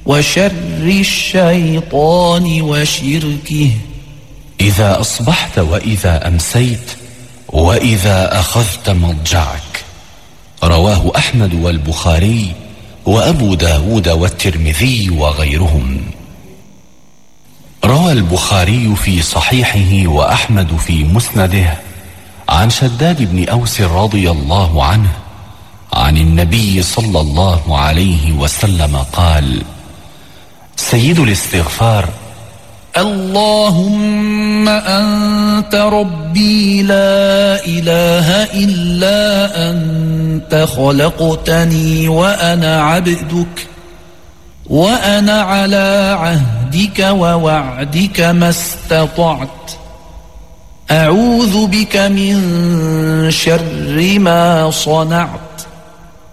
وشر الشيطان وشركه. إذا أصبحت وإذا أمسيت وإذا أخذت مضجعك. رواه أحمد والبخاري وأبو داود والترمذي وغيرهم. روى البخاري في صحيحه وأحمد في مسنده عن شداد بن أوس رضي الله عنه عن النبي صلى الله عليه وسلم قال: سيد الاستغفار: اللهم أنت ربي لا إله إلا أنت خلقتني وأنا عبدك وأنا على عهدك ووعدك ما استطعت أعوذ بك من شر ما صنعت